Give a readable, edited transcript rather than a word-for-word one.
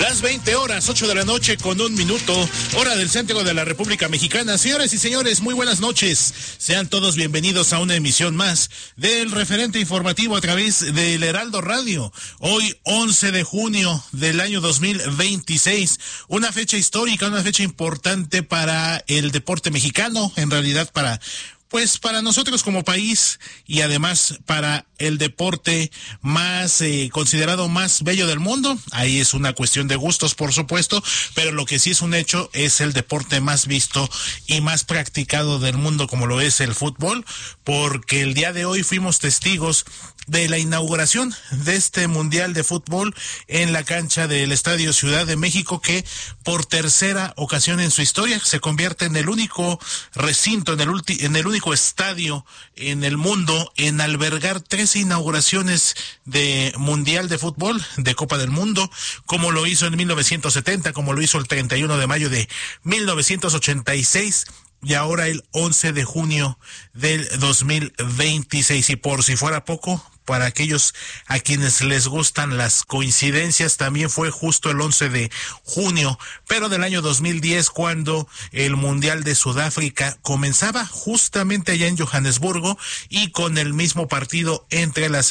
Las 20 horas, 8 de la noche con 1 minuto, hora del centro de la República Mexicana. Señores y señores, muy buenas noches. Sean todos bienvenidos a una emisión más del referente informativo a través del Heraldo Radio. Hoy, 11 de junio del año 2026. Una fecha histórica, una fecha importante para el deporte mexicano, en realidad para nosotros como país y además para el deporte más considerado más bello del mundo. Ahí es una cuestión de gustos, por supuesto, pero lo que sí es un hecho es el deporte más visto y más practicado del mundo, como lo es el fútbol, porque el día de hoy fuimos testigos de la inauguración de este Mundial de Fútbol en la cancha del Estadio Ciudad de México, que por tercera ocasión en su historia se convierte en el único recinto, en el único estadio en el mundo en albergar 13 inauguraciones de Mundial de Fútbol, de Copa del Mundo, como lo hizo en 1970, como lo hizo el 31 de mayo de 1986, y ahora el 11 de junio del 2026. Y por si fuera poco, para aquellos a quienes les gustan las coincidencias, también fue justo el 11 de junio, pero del año 2010, cuando el Mundial de Sudáfrica comenzaba justamente allá en Johannesburgo, y con el mismo partido entre las